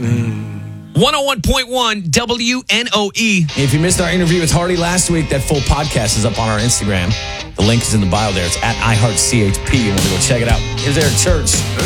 101.1 WNOE. If you missed our interview with Hardy last week, that full podcast is up on our Instagram. The link is in the bio there. It's at iHeartCHP. You want to go check it out. Here's Eric Church.